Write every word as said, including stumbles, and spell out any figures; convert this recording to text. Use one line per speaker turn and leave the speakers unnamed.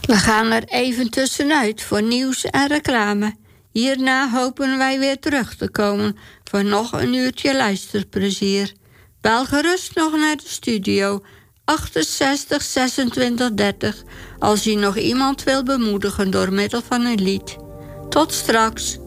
We gaan er even tussenuit voor nieuws en reclame. Hierna hopen wij weer terug te komen voor nog een uurtje luisterplezier. Bel gerust nog naar de studio achtenzestig zesentwintig dertig als je nog iemand wil bemoedigen door middel van een lied. Tot straks.